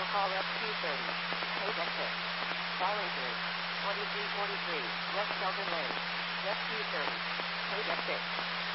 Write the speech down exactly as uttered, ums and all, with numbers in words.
call rescue thirty. Code exit. Car injured. twenty-three forty-three. West Shelton Lane. Rescue thirty. Code exit.